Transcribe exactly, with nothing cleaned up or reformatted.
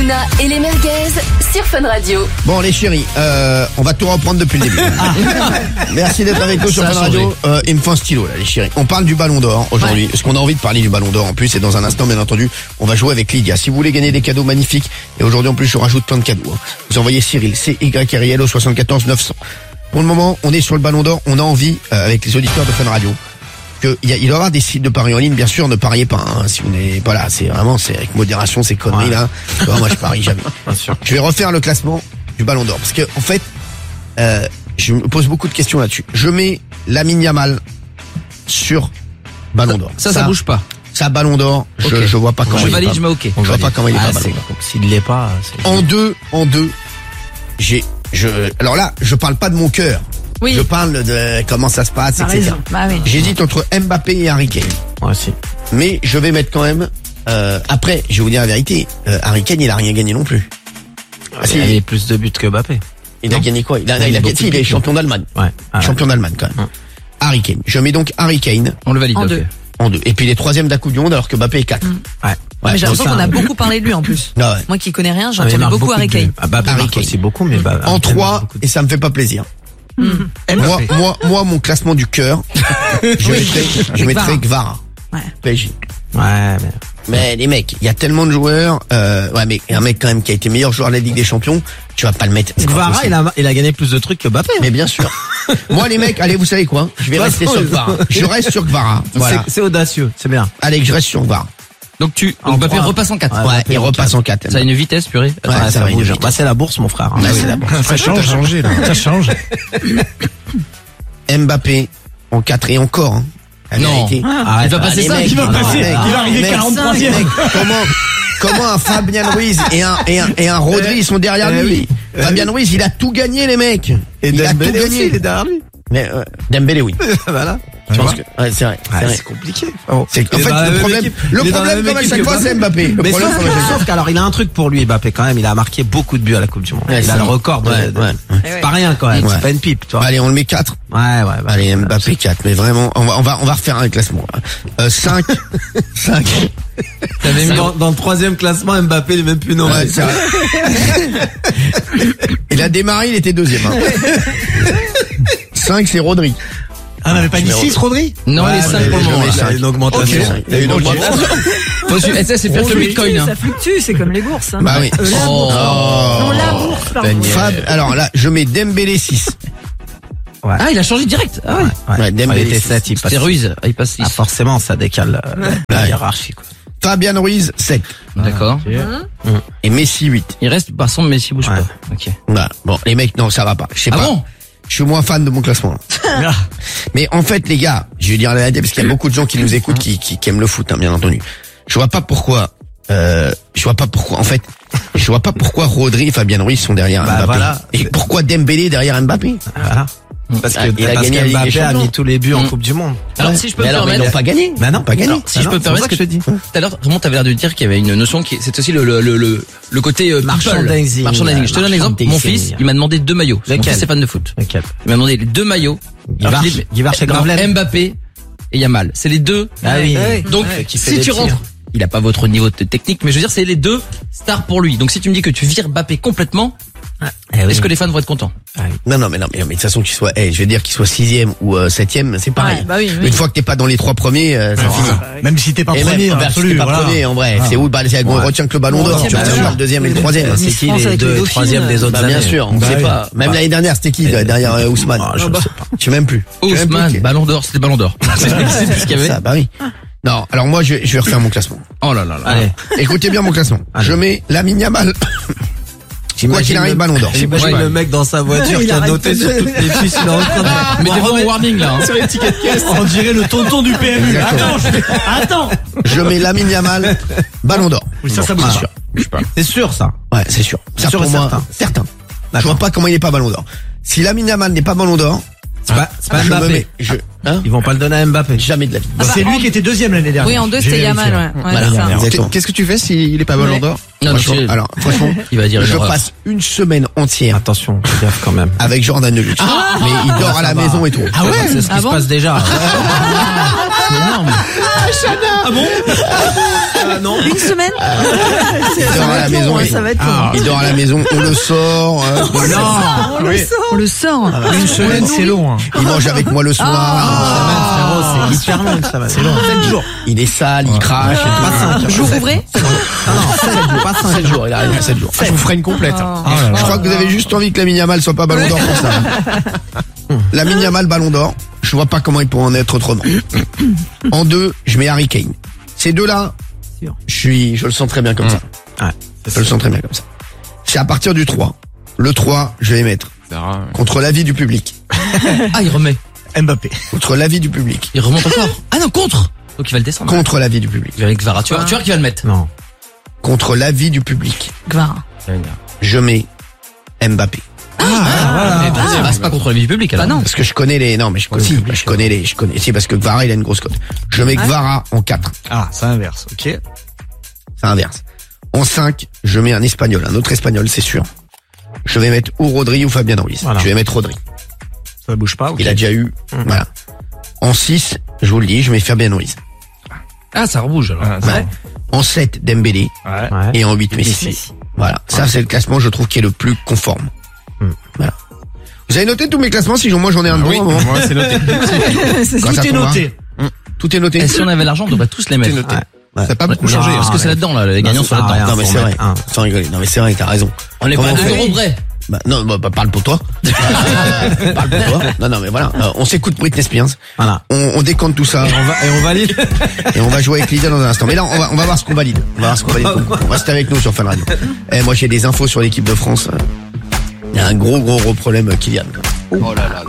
Elena et les merguez sur Fun Radio. Bon les chéris, euh, on va tout reprendre depuis le début. Merci d'être avec nous sur Fun Radio. Euh, il me faut un stylo là les chéris. On parle du Ballon d'Or aujourd'hui. Ouais. Est-ce qu'on a envie de parler du Ballon d'Or en plus? Et dans un instant bien entendu, on va jouer avec Lydia. Si vous voulez gagner des cadeaux magnifiques, et aujourd'hui en plus je rajoute plein de cadeaux. Hein. Vous envoyez Cyril, C Y R I L au soixante-quatorze neuf cents. Pour le moment, on est sur le Ballon d'Or. On a envie, euh, avec les auditeurs de Fun Radio, que il, y a, il doit y avoir des sites de paris en ligne. Bien sûr, ne pariez pas. Hein, si vous n'êtes pas là, c'est vraiment, c'est avec modération ces conneries ouais. là. Non, moi, je parie jamais. Bien sûr. Je vais refaire le classement du Ballon d'Or parce que en fait, euh, je me pose beaucoup de questions là-dessus. Je mets Lamine Yamal sur Ballon d'Or. Ça, ça, ça bouge pas. Ça, Ballon d'or. Okay. Je, je vois pas comment. Je il valide, est je mets OK. Je vois pas comment il est ah, pas Ballon d'Or. S'il l'est pas. C'est... En deux, en deux, j'ai, je. Alors là, je parle pas de mon cœur. Oui. Je parle de comment ça se passe, et cetera. Bah oui. J'hésite entre Mbappé et Harry Kane. Moi aussi. Mais je vais mettre quand même. Euh, après, je vais vous dire la vérité. Euh, Harry Kane, il a rien gagné non plus. Ah, il a gagné plus de buts que Mbappé. Il non. a gagné quoi? Il a, il a, il a gagné. Il est champion d'Allemagne. Ouais. Ah, champion ouais. d'Allemagne quand même. Ouais. Harry Kane. Je mets donc Harry Kane. On le valide. En okay. deux. En deux. Et puis il est troisième de la Coupe du Monde alors que Mbappé est quatre. Mmh. Ouais. Ouais, mais j'ai l'impression qu'on a beaucoup parlé de lui en plus. Ah ouais. Moi qui connais rien, j'entendais beaucoup, beaucoup Harry Kane. Ah bah Harry Kane, c'est beaucoup, mais bah, en trois, et ça me fait pas plaisir. Mmh. Moi, moi, moi, mon classement du cœur, je mettrais, je mettrais Kvara. Ouais. P S G. Ouais, mais... mais les mecs, il y a tellement de joueurs, euh, ouais, mais un mec quand même qui a été meilleur joueur de la Ligue des Champions, tu vas pas le mettre. Kvara, il a, il a gagné plus de trucs que Mbappé. Mais bien sûr. Moi, les mecs, allez, vous savez quoi? Je vais Toi, rester sur Kvara. Je reste sur Kvara. Voilà. C'est, c'est audacieux, c'est bien. Allez, je reste sur Kvara. Donc tu, donc Mbappé repasse en quatre. Ouais, ouais il repasse en quatre. Ça a une vitesse, purée. Ouais, ouais, ça, ça va bouge. Bah, c'est la bourse, mon frère. Hein. Là, c'est la bourse. Ça change, changé, là. Ça change. Mbappé en quatre et encore, hein. Non. Ah, il va passer ça. Il va passer. Il va arriver quarante-troisième. Comment, comment un Fabien Ruiz et un, et un, et un Rodri, ils sont derrière lui. Oui. Fabien Ruiz, il a tout gagné, les mecs. Et il a tout gagné. Aussi, il est derrière lui. Mais, euh, Dembélé, oui. Voilà. Je pense que, ouais, c'est vrai. C'est, ah, vrai. c'est compliqué. Oh. C'est, en fait, le problème, équipe, le problème, comme à chaque fois, c'est Mbappé. Le mais problème, sauf, sauf, sauf qu'alors, il a un truc pour lui, Mbappé, quand même. Il a marqué beaucoup de buts à la Coupe du Monde. Ouais, il a le record de, ouais, de, ouais. c'est ouais. pas rien, quand même. Ouais. C'est pas une pipe, toi. Allez, on le met quatre. Ouais, ouais, ouais. Allez, Mbappé quatre. Mais vraiment, on va, on va, on va refaire un classement, là. Euh, cinq. cinq. T'avais mis dans, dans le troisième classement, Mbappé, il est même plus nommé. Ouais, c'est vrai. Il a démarré, il était deuxième, hein. cinq, c'est Rodri. Ah, on n'avait pas dit six, Rodri? Non, les cinq pour le moment. Il a une augmentation. Il y a une augmentation. Ça, c'est pire que le Bitcoin, hein. Ça fluctue, c'est comme les bourses, hein. Bah oui. Euh, la bourse. Non, la bourse, pardon. Fab, alors là, je mets Dembélé six. Ouais. Ah, il a changé direct. Ah ouais. Ouais, ouais Dembélé était sept, il passe. C'est Ruiz, il passe six. Ah, forcément, ça décale la, ouais. la hiérarchie, quoi. Fabien Ruiz, sept. D'accord. Mmh. Et Messi, huit. Il reste, par contre, Messi bouge ouais. pas. Ok. Bah, bon, les mecs, non, ça va pas. Je sais ah pas. Bon je suis moins fan de mon classement. Mais en fait, les gars, je vais dire la vérité parce qu'il y a beaucoup de gens qui nous écoutent, qui, qui, qui aiment le foot, hein, bien entendu. Je vois pas pourquoi, euh, je vois pas pourquoi, en fait, je vois pas pourquoi Rodri et Fabien Ruiz sont derrière bah, Mbappé. Voilà. Et pourquoi Dembélé derrière Mbappé. Voilà. Parce que, il a parce gagné que Mbappé a mis tous les buts en Coupe du Monde. Alors, si je peux me permettre. Ils n'ont pas gagné. Mais non, pas gagné. Alors, si je peux me permettre, que je te dis. Tout à l'heure, Raymond, t'avais l'air de dire qu'il y avait une notion qui, c'est aussi le, le, le, le, le côté, euh, marchandising. Marchandising. Je te donne un exemple. Mon fils, il m'a demandé deux maillots. Mon fils est fan de foot. Lequel? Il m'a demandé les deux maillots. Guivard chez Gravelines. Mbappé et Yamal. C'est les deux. Ah oui. Donc, si tu rentres, il a pas votre niveau de technique, mais je veux dire, c'est les deux stars pour lui. Donc, si tu me dis que tu vires Mbappé complètement, eh oui. Est-ce que les fans vont être contents? Ah oui. Non, non, mais non, mais, mais de toute façon qu'il soit, eh, je vais dire qu'il soit sixième ou euh, septième, c'est pareil. Ouais, bah oui, oui. Une fois que t'es pas dans les trois premiers, euh, c'est fini. Ah, même si t'es pas et premier, même, en absolu, si t'es pas voilà. premier, en vrai, ah. c'est où, bah, c'est, on ouais. retient que le Ballon d'Or. Tu retiens le deuxième et le troisième. C'est qui les deux et troisième des autres bah, bien sûr, on bah, sait oui. pas. Même bah. l'année dernière, c'était qui derrière euh, Ousmane? Ah, je ne sais pas. Tu sais même plus. Ousmane, Ballon d'Or, c'était Ballon d'Or. C'est plus qu'il y avait. Ça, bah oui. Non, alors moi, je, je vais refaire mon classement. Oh là là là. Allez. Écoutez bien mon classement. Je mets Lamine Yamal. Quoi qu'il arrive, Ballon d'Or. J'imagine le mec dans sa voiture qui a noté sur toutes les fiches, il est en train de... Mettez-vous en warning, là, hein. Sur les tickets de caisse. On dirait le tonton du P M U. Attends, je... attends. Je mets Lamine Yamal, Ballon d'Or. Oui, ça, ça bouge. C'est sûr. C'est sûr, ça. Ouais, c'est sûr. Ça, pour moi, certain. Je vois pas comment il est pas Ballon d'Or. Si Lamine Yamal n'est pas Ballon d'Or, c'est pas, c'est pas Mbappé. Je, hein Ils vont pas le donner à Mbappé. Jamais de la vie. Ah bah, c'est lui qui était deuxième l'année dernière. Oui, en deux, c'était Yamal, ouais. ouais voilà. Qu'est-ce que tu fais s'il est pas Ballon d'Or? Non, franchement, alors, franchement, il va dire je passe une semaine entière. Attention, gaffe quand même. Avec Jordan Deluxe. Ah, mais il dort à la maison et tout. Ah ouais? C'est ce qui ah se bon passe déjà. C'est énorme. Ah bon? euh, Non. Une semaine? Il dort à la maison. hein, il- ça va être long. Ah. Il dort à la maison, on le sort. euh, on le- On le Oui. sort. On le sort. Une semaine, c'est long. Hein. Il mange avec moi le soir. Ah, frérot, c'est hyper long, ça va. C'est long. sept jours. Il est sale, il crache. et tout. Pas cinq. Jour ouvré? Non, non, sept jours, pas cinq. sept jours, il arrive à sept jours. Je vous ferai une complète. hein. Oh. Je crois que vous avez juste envie que Lamine Yamal soit pas ballon d'or pour ça. Lamine Yamal ballon d'or, je vois pas comment il pourrait en être autrement. En deux, je mets Harry Kane. Ces deux-là, Sûr. je suis, je le sens très bien comme ça. Ouais. Je le sens très bien comme ça. C'est à partir du trois. Le trois, je vais mettre Sarah, contre l'avis du public. Ah, il remet. Mbappé. Contre l'avis du public. Il remonte encore. Ah non, contre. Donc il va le descendre. Contre l'avis du public. Il va avec Vara. Tu vois, tu vois qu'il va le mettre. Non. Contre l'avis du public. Gvara. Je mets Mbappé. Ah, mais bah, c'est pas- c'est pas contre l'avis du public alors. Bah non. Parce que je connais les, non, mais je, si, bah, je connais les, je connais, si, parce que Gvara, il a une grosse cote. Je mets Gvara en quatre. Ah, c'est inverse. Ok. C'est inverse. En cinq, je mets un espagnol, un autre espagnol, c'est sûr. Je vais mettre ou Rodri ou Fabien Ruiz. Voilà. Je vais mettre Rodri. Ça bouge pas. ok. Il a déjà eu, voilà. En six, je vous le dis, je mets Fabien Ruiz. Ah, ça rebouge alors. Ah, ça Ouais. En sept, Dembélé. Ouais. Ouais. Et en huit, Messi. Messi. Voilà. Ça, c'est le classement, je trouve, qui est le plus conforme. Hmm. Voilà. Vous avez noté tous mes classements, si moi j'en ai un de Oui, bon, bon. moi c'est noté. C'est Quand ça Tout est tombera. noté. Tout est noté. Et si on avait l'argent, on devrait tous les Tout est mettre. noté. Ouais. Ouais. Ça n'a pas beaucoup Non, changé. parce hein. que c'est là-dedans, là. Les gagnants ça sont sert à là-dedans. rien. Non, mais faut c'est en vrai. mettre un. Sans rigoler. Non, mais c'est vrai, t'as raison. On est Comment pas on de fait gros vrai. Bah, non, bah, bah, parle pour toi. Parle pour toi. Non, non, mais voilà. Euh, on s'écoute Britney Spears. Voilà. On, on décompte tout ça. Et on va, et on valide. Et on va jouer avec Lydia dans un instant. Mais là, on va, on va voir ce qu'on valide. On va voir ce qu'on valide. Restez avec nous sur Fun Radio. Et moi, j'ai des infos sur l'équipe de France. Il y a un gros, gros, gros problème, Kylian. Oh là là là.